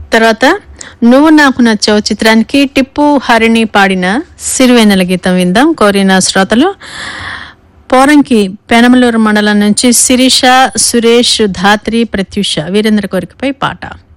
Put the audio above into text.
తర్వాత నువ్వు నాకు నచ్చావు చిత్రానికి టిప్పు హరిణి పాడిన సిరివెన్నెల గీతం విందాం. కోరిన శ్రోతలు పోరంకి పెనమలూరు మండలం నుంచి శిరీష, సురేష్, ధాత్రి, ప్రత్యూష వీరేంద్ర కోరికపై పాట.